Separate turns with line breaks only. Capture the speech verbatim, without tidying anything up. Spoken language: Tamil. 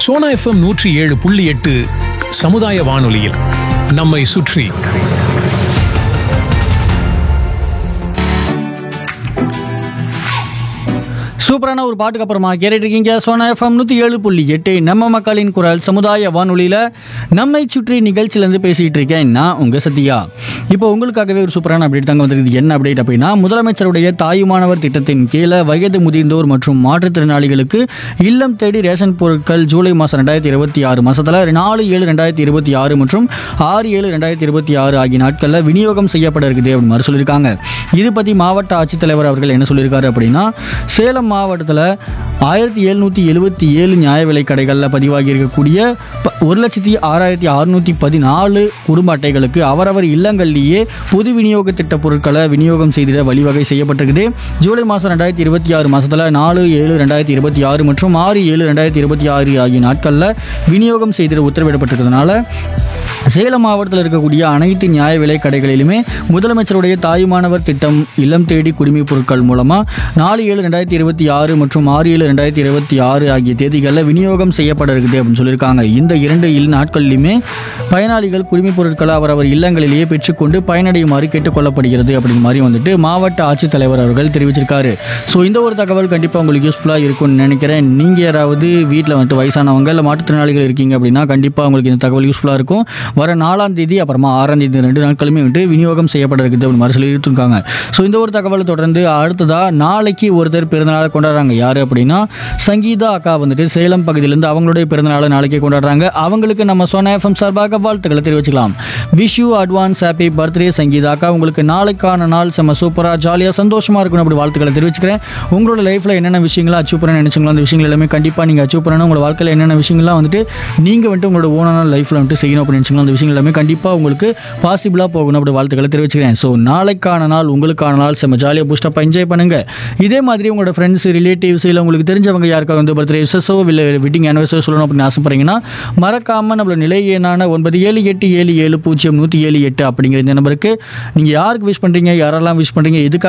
சோனா எஃப்எம் நூற்றி ஏழு புள்ளி எட்டு சமுதாய வானொலியில் நம்மை சுற்றி.
சூப்பரான ஒரு பாட்டுக்கு அப்புறமா கேட்டுட்டு இருக்கீங்க சோனா எஃப்எம் நூற்றி ஏழு புள்ளி எட்டு நம்ம மக்களின் குரல் சமுதாய வானொலியில் நம்மை சுற்றி நிகழ்ச்சியிலேருந்து பேசிகிட்டு இருக்கேன் நான் உங்கள் சத்யா. இப்போ உங்களுக்காகவே ஒரு சூப்பரான அப்டேட் தாங்க வந்திருக்குது. என்ன அப்டேட் அப்படின்னா, முதலமைச்சருடைய தாயுமானவர் திட்டத்தின் கீழே வயது முதிர்ந்தோர் மற்றும் மாற்றுத்திறனாளிகளுக்கு இல்லம் தேடி ரேஷன் பொருட்கள் ஜூலை மாதம் ரெண்டாயிரத்தி இருபத்தி ஆறு மாதத்தில் நாலு ஏழு ரெண்டாயிரத்தி இருபத்தி ஆறு மற்றும் ஆறு ஏழு ரெண்டாயிரத்தி இருபத்தி ஆறு ஆகிய நாட்களில் விநியோகம் செய்யப்பட இருக்குது அப்படின்னு மாதிரி சொல்லியிருக்காங்க. இது பற்றி மாவட்ட ஆட்சித்தலைவர் அவர்கள் என்ன சொல்லியிருக்காரு அப்படின்னா, சேலம் மாவட்டத்தில் ஆயிரத்தி எழுநூற்றி எழுபத்தி ஏழு நியாய விலை கடைகளில் பதிவாகி இருக்கக்கூடிய ஒரு லட்சத்தி ஆறாயிரத்தி அறுநூற்றி பதினாலு குடும்ப அட்டைகளுக்கு அவரவர் இல்லங்களிலேயே பொது விநியோக திட்ட பொருட்களை விநியோகம் செய்திட வழிவகை செய்யப்பட்டிருக்குது. ஜூலை மாதம் ரெண்டாயிரத்தி இருபத்தி ஆறு மாதத்தில் நாலு ஏழு ரெண்டாயிரத்தி இருபத்தி ஆறு மற்றும் ஆறு ஏழு ரெண்டாயிரத்தி இருபத்தி ஆறு ஆகிய நாட்களில் விநியோகம் செய்திட உத்தரவிடப்பட்டிருக்கிறதுனால சேலம் மாவட்டத்தில் இருக்கக்கூடிய அனைத்து நியாய விலை கடைகளிலுமே முதலமைச்சருடைய தாயுமானவர் திட்டம் இல்லம் தேடி குடிமைப் பொருட்கள் மூலமாக நாலு ஏழு ரெண்டாயிரத்தி இருபத்தி ஆறு மற்றும் ஆறு ஏழு ரெண்டாயிரத்தி இருபத்தி ஆறு ஆகிய தேதிகளில் விநியோகம் செய்யப்பட இருக்குது அப்படின்னு சொல்லியிருக்காங்க. இந்த இரண்டு இல் நாட்களிலுமே பயனாளிகள் குடிமைப் பொருட்களை அவரவர் இல்லங்களிலேயே பெற்றுக்கொண்டு பயனடையுமாறு கேட்டுக்கொள்ளப்படுகிறது அப்படின்னு மாதிரி வந்துட்டு மாவட்ட ஆட்சித்தலைவர் அவர்கள் தெரிவிச்சிருக்காரு. ஸோ இந்த ஒரு தகவல் கண்டிப்பாக உங்களுக்கு யூஸ்ஃபுல்லாக இருக்கும்னு நினைக்கிறேன். நீங்கள் யாராவது வீட்டில் வந்துட்டு வயசானவங்க இல்லை மாற்றுத்திறனாளிகள் இருக்கீங்க அப்படின்னா கண்டிப்பாக உங்களுக்கு இந்த தகவல் யூஸ்ஃபுல்லாக இருக்கும். வர நாலாம் தேதி அப்புறமா ஆறாம் தேதி ரெண்டு நாட்களுமே வந்துட்டு விநியோகம் செய்யப்பட இருக்குது அப்படின்னு மாதிரி சொல்லி இருக்காங்க. ஸோ இந்த ஒரு தகவலை தொடர்ந்து அடுத்ததாக நாளைக்கு ஒருத்தர் பிறந்தநாளை கொண்டாடுறாங்க. யார் அப்படின்னா, சங்கீதா அக்கா வந்துட்டு சேலம் பகுதியிலேருந்து அவங்களுடைய பிறந்தநாளை நாளைக்கு கொண்டாடுறாங்க. அவங்களுக்கு நம்ம சோனா எஃப்எம் சார்பாக வாழ்த்துக்களை தெரிவிச்சுக்கலாம். Wish you advance happy birthday Sangeetha அக்கா. உங்களுக்கு நாளைக்கான நாள் செம்ம சூப்பராக ஜாலியாக சந்தோஷமாக இருக்கணும் அப்படி வாழ்த்துக்களை தெரிவிச்சுக்கிறேன். உங்களோட லைஃப்பில் என்னென்ன விஷயங்களை அச்சீவ் பண்ண நினைச்சிங்களோ அந்த விஷயங்கள் எல்லாமே கண்டிப்பாக நீங்கள் அச்சீவ் பண்ணணும். உங்களோட வாழ்க்கையில் என்னென்ன விஷயங்கள்லாம் வந்துட்டு நீங்கள் வந்துட்டு உங்களோட ஓனான லைஃப்பில் வந்துட்டு செய்யணும் அப்படின்னு நினச்சிங்களோ அந்த விஷயங்கள் எல்லாமே கண்டிப்பாக உங்களுக்கு பாசிபிளாக போகணும் அப்படி வாழ்த்துக்களை தெரிவிச்சுக்கிறேன். ஸோ நாளைக்கான நாள் உங்களுக்கான நாள் செம்ம ஜாலியாக பூஸ்டப்பாக என்ஜாய் பண்ணுங்கள். இதே மாதிரி உங்களோட ஃப்ரெண்ட்ஸ் ரிலேட்டிவ்ஸ் இல்லை உங்களுக்கு தெரிஞ்சவங்க யாருக்காக வந்து பர்த்டே விசஸோ இல்லை வெட்டிங் ஆனிவர்சரி சொல்லணும் அப்படின்னு ஆசைப்படுறீங்கன்னா மறக்காமல் நம்மளோட நிலையேனான ஒன்பது ஏழு எட்டு ஏழு ஏழு பூஜ்ஜியம் நூற்றி ஏழு எட்டு அப்படிங்கிற இந்த நம்பருக்கு நீங்கள் யாருக்கு விஷ் பண்ணுறீங்க, யாரெல்லாம் விஷ் பண்ணுறீங்க, எதுக்காக